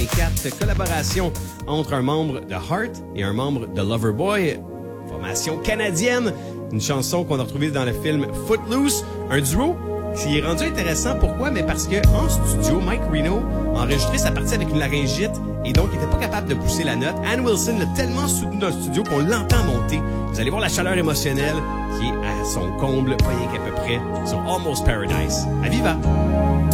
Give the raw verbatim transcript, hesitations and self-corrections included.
Et quatre collaborations entre un membre de Heart et un membre de Loverboy, formation canadienne. Une chanson qu'on a retrouvée dans le film Footloose, un duo qui est rendu intéressant. Pourquoi? Mais parce que en studio, Mike Reno a enregistré sa partie avec une laryngite et donc il n'était pas capable de pousser la note. Ann Wilson l'a tellement soutenu dans le studio qu'on l'entend monter. Vous allez voir la chaleur émotionnelle qui est à son comble, voyez qu'à peu près sur Almost Paradise. À Viva!